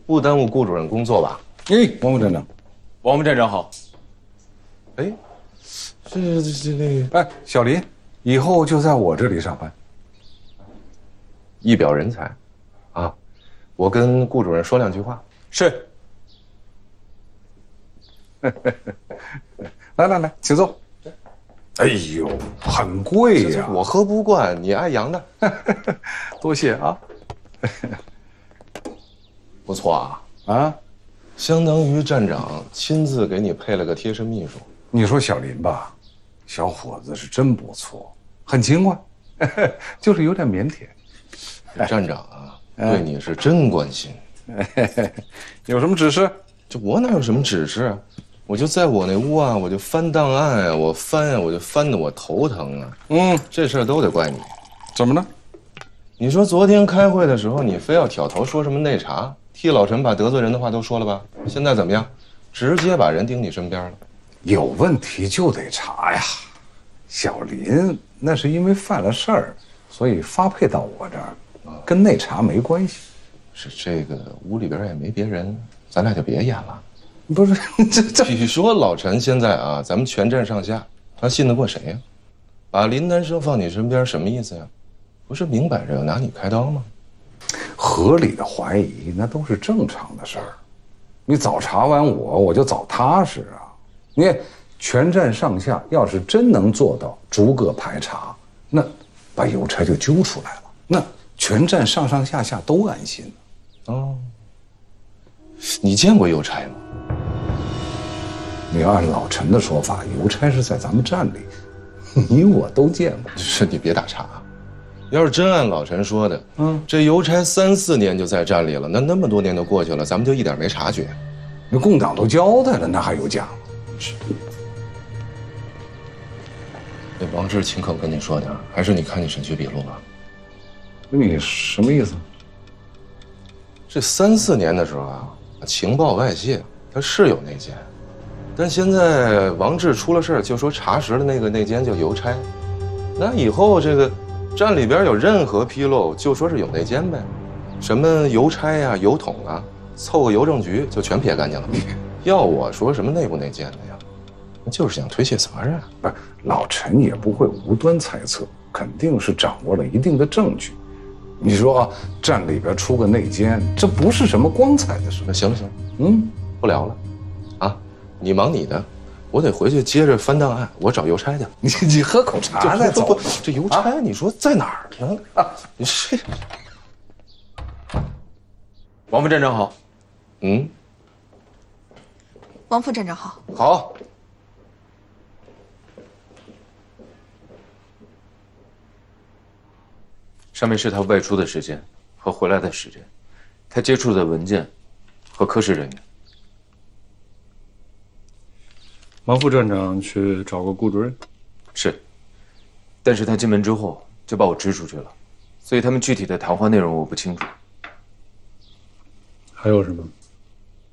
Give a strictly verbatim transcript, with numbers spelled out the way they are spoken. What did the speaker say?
不耽误顾主任工作吧？ 哎，王副站长， 王副站长好。 哎，这这这那个，哎，小林，以后就在我这里上班。 一表人才，啊，我跟顾主任说两句话。 是。 来来来，请坐。哎呦，很贵呀！ 我喝不惯，你爱洋的。 多谢啊。 不错啊啊， 相当于站长亲自给你配了个贴身秘书。 你说小林吧，小伙子是真不错，很勤快，就是有点腼腆。 站长啊，对你是真关心。 有什么指示？ 这我哪有什么指示啊？我就在我那屋啊，我就翻档案啊，我翻啊，我就翻得我头疼啊。 嗯， 这事儿都得怪你。 怎么了？ 你说昨天开会的时候，你非要挑头说什么内查，替老陈把得罪人的话都说了吧？现在怎么样？直接把人盯你身边了。 有问题就得查呀。小林那是因为犯了事儿，所以发配到我这儿，跟内查没关系。 是这个屋里边也没别人，咱俩就别演了。 不是，这这。 你说老陈现在啊，咱们全站上下，他信得过谁呀？把林南生放你身边什么意思呀？不是明摆着要拿你开刀吗？ 合理的怀疑那都是正常的事儿。你早查完我，我就早踏实啊。你全站上下要是真能做到逐个排查，那把邮差就揪出来了，那全站上上下下都安心了。 哦，你见过邮差吗？ 你要按老陈的说法，邮差是在咱们站里，你我都见过。 是你别打岔啊！要是真按老陈说的， 嗯， 这邮差三四年就在站里了，那那么多年都过去了，咱们就一点没察觉。 那共党都交代了，那还有假吗？ 是。那王志勤恳跟你说的，还是你看你审讯笔录了？ 你什么意思？ 这三四年的时候啊，情报外泄，他是有内奸。但现在王志出了事儿，就说查实了那个内奸叫邮差，那以后这个站里边有任何纰漏，就说是有内奸呗，什么邮差呀、邮筒啊，凑个邮政局就全撇干净了。要我说什么内部内奸的呀，就是想推卸责任。 不是，老陈也不会无端猜测，肯定是掌握了一定的证据。你说啊，站里边出个内奸，这不是什么光彩的事。 那行了行了， 嗯， 不聊了。你忙你的，我得回去接着翻档案，我找邮差去。 你你喝口茶再走。 这邮差、啊、你说在哪儿呢？啊，你是王副站长好。 嗯， 王副站长好。 好。 上面是他外出的时间和回来的时间，他接触的文件和科室人员。 王副站长去找过顾主任， 是，但是他进门之后就把我支出去了，所以他们具体的谈话内容我不清楚。 还有什么？